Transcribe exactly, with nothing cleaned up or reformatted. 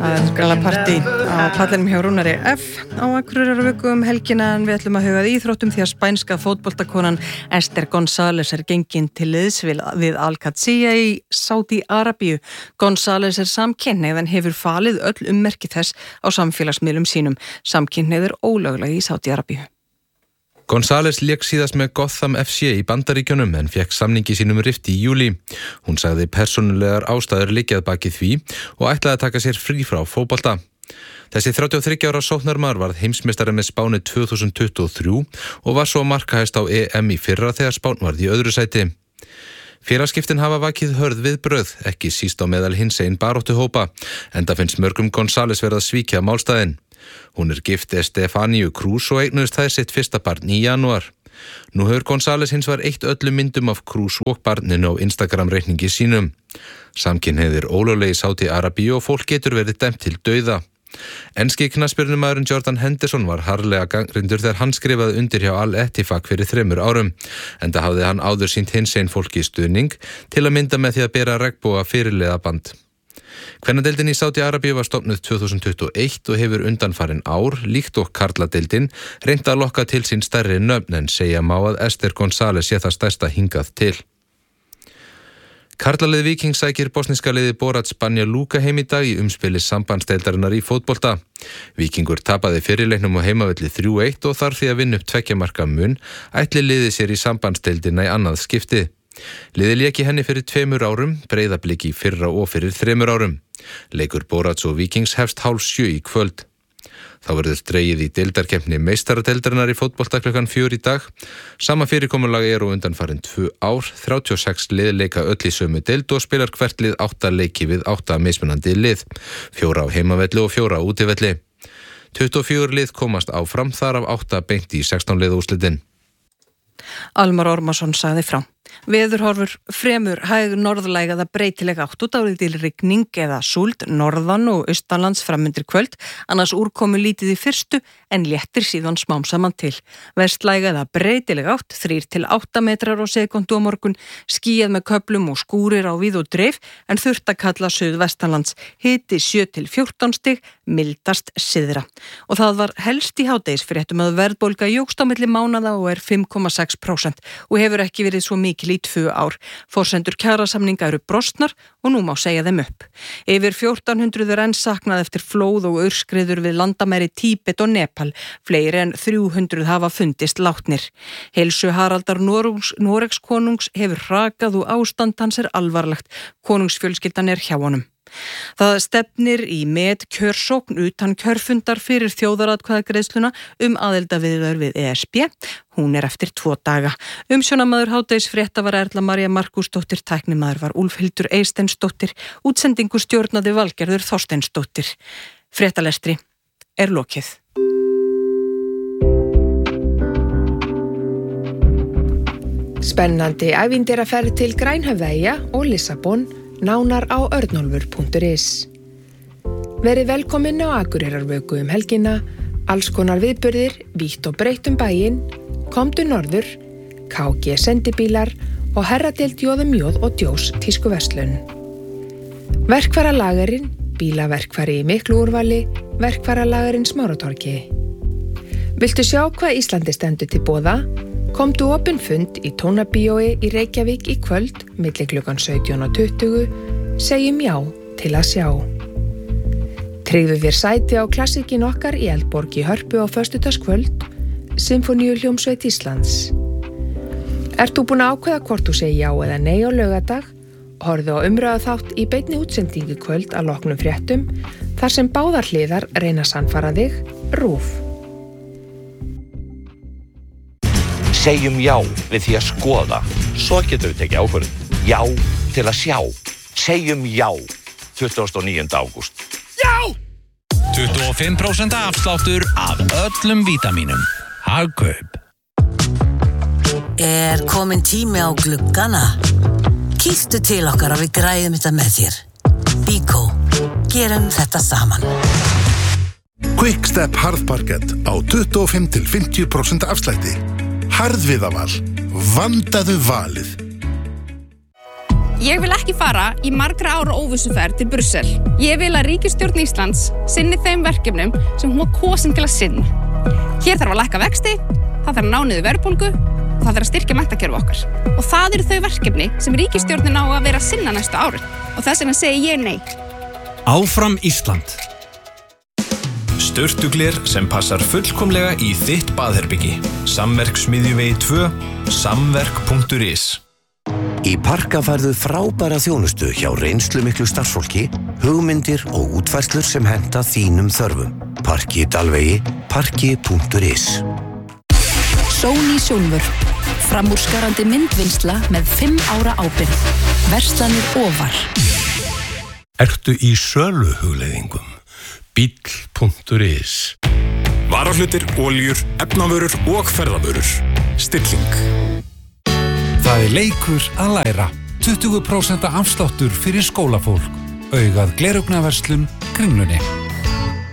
Það er greinlega partí á pallinum hjá Rúnari F. á Akureyrarvöku um helgina en við ætlum að huga að íþróttum því að spænska fótboltakonan Esther González er gengin til liðs við Al-Qadsiya í Sádi-Arabíu. González er samkynhneigð en hefur falið öll ummerki þess á samfélagsmiðlum sínum. Samkynhneigð er ólögleg í Sádi-Arabíu. González lék síðast með Gotham F C í Bandaríkjunum en fékk samningi sínum rift í júlí. Hún sagði persónulegar ástæður liggjað baki því og ætlaði að taka sér frí frá fótbolta. Þessi þrjátíu og þriggja ára sóknarmaður varð heimsmeistari með Spáni tvö þúsund tuttugu og þrjú og var svo markahæst á E M í fyrra þegar Spán varð í öðru sæti. Félagsskiptin hafa vakið hörð við bröð, ekki síst á meðal hinsegin baráttuhópa, enda finnst mörgum González verið að svíkja málstæðin. Hún er gift Estefaniu Cruz og eignuðist þær sitt fyrsta barn í janúar. Nú hefur González hins var eitt öllum myndum af Cruz og barninu á Instagram-reikningi sínum. Samkynhneigð er ólögleg í Sádi-Arabíu og fólk getur verið dæmt til dauða. Enski knattspyrnumaðurinn Jordan Henderson var harðlega gagnrýndur þegar hann skrifaði undir hjá Al-Ettifaq fyrir þremur árum, enda hafði hann áður sýnt hinsegin fólki stuðning til að mynda með því að bera regnboga fyrirliðaband. Kvennadeildin í Sádi-Arabíu var stofnuð tvö þúsund tuttugu og eitt og hefur undanfarin ár, líkt og karladeildin, reynt að lokka til sín stærri nöfn en segja má að Esther González sé það stærsta hingað til. Karlalið Víkings sækir bosníska liði Borats Banja Luka heim í dag í umspili sambandsdeildarinnar í fótbolta. Víkingur tapaði fyrirleiknum á heimavelli þrjú eitt og þarf því að vinna upp tveggja marka mun, ætli liði sér í sambandsdeildina í annað skipti. Liði lék í henni fyrir tveimur árum, Breiðablik í fyrra og fyrir þremur árum. Leikur Borats og Víkings hefst hálf sjö í kvöld. Þá verður dregið í deildarkeppni meistaradeildarinnar í fótbolta klukkan fjör í dag. Sama fyrirkomulag er og undanfarin tvö ár, þrjátíu og sex lið leika öll í sömu deild og spilar hvert lið átta leiki við átta mismunandi lið, fjóra á heimavelli og fjóra á útivelli. tuttugu og fjögur lið komast áfram, þar af átta beint í sextán liða úrslitin. Almar Ormarsson sagði frá. Veðurhorfur fremur hæg norðlæg eða breytileg átt og dálítil rigning eða súld norðan og austanlands framundir kvöld, annars úrkomu lítið í fyrstu en léttir síðan smám saman til. Vestlæg eða breytileg átt, þrír til átta metrar á sekúndu á morgun, skýjað með köflum og skúrir á víð og dreif en þurrt að kalla suðvestanlands, hiti sjö til fjórtán stig, mildast syðra. Og það var helst í hádegisfréttum að verðbólga jókst á milli mánaða og er fimm komma sex prósent og hefur ekki verið svo mikil í tvö ár. Forsendur kjarasamninga eru brostnar og nú má segja þeim upp. Yfir fjórtán hundruð er enn saknað eftir flóð og aurskriður við landamæri Tíbet og Nepal. Fleiri en þrjú hundruð hafa fundist látnir. Heilsu Haraldar Noregs, Noregs konungs hefur hrakað og ástand hans er alvarlegt. Konungsfjölskyldan er hjá honum. Það stefnir í met kjörsókn utan kjörfundar fyrir þjóðaratkvæðagreiðsluna um aðildarviðræður við E S B. Hún er eftir tvo daga. Umsjónamaður hádegisfrétta var Erla María Markúsdóttir, tæknimaður var Úlfhildur Eysteinsdóttir, útsendingu stjórnaði Valgerður Þorsteinsdóttir. Fréttalestri er lokið. Spennandi ævintýraferð til Grænhöfðaeyja og Lissabon, nánar á örnólfur punktur is. Verið velkomin á Akureyrarvöku um helgina, alls konar viðburðir, vítt og breytt um bæinn, komdu norður, K G sendibílar og herradeild Jóðumjóð og Djós tískuverslun. Verkfæralagerinn, bílaverkfæri í miklu úrvali, verkfæralagerinn Smáratorgi. Viltu sjá hvað Íslandi stendur til boða? Komdu opinn fund í Tónabíói í Reykjavík í kvöld, milli klukkan sautján og tuttugu, segjum já til að sjá. Tryggðu þér sæti á klassíkin okkar í Eldborg í Hörpu á föstudagskvöld, Sinfoníuhljómsveit Íslands. Ert þú búin að ákveða hvort þú segir já eða nei á laugardag? Horfðu á umræðu þátt í beinni útsendingu kvöld að loknum fréttum, þar sem báðar hliðar reyna að sannfæra þig, RÚV. Segjum já við því að skoða, svo getur við tekið ákvörðun. Já til að sjá. Segjum já, tuttugasta og níunda ágúst. Já! tuttugu og fimm prósent afsláttur af öllum vítamínum. Hagkaup. Er komin tími á gluggana? Kíktu til okkar og við græðum þetta með þér. Bíkó, gerum þetta saman. Quickstep harðparkett á tuttugu og fimm til fimmtíu prósent afslætti. Harðviðaval. Vandaðu valið. Ég vil ekki fara í margra ára óvissuferð til Brussel. Ég vil að ríkisstjórn Íslands sinni þeim verkefnum sem hún var kosin til að sinna. Hér þarf að lækka vexti, það þarf að ná niður verðbólgu, og það þarf að styrkja menntakerfi okkar. Og það eru þau verkefni sem ríkisstjórnin á að vera að sinna næstu árin. Og þess vegna segi ég nei. Áfram Ísland. Sturtugler sem passar fullkomlega í þitt baðherbyggi. Samverk Smiðjuvegi tvö, samverk punktur is. Í Parka færðu frábæra þjónustu hjá reynslumiklu starfsfólki, hugmyndir og útfærslur sem henta þínum þörfum. Parki Dalvegi, parki punktur is. Sony Sjónvörp. Framúrskarandi myndvinnsla með fimm ára ábyrgð. Verslanir ofar. Ertu í söluhugleiðingum? Bíll punktur is. Varahlutir, oljur, efnavörur og ferðavörur. Stilling. Það er leikur að læra. tuttugu prósent afsláttur fyrir skólafólk. Augað gleraugnverslun Kringlunni.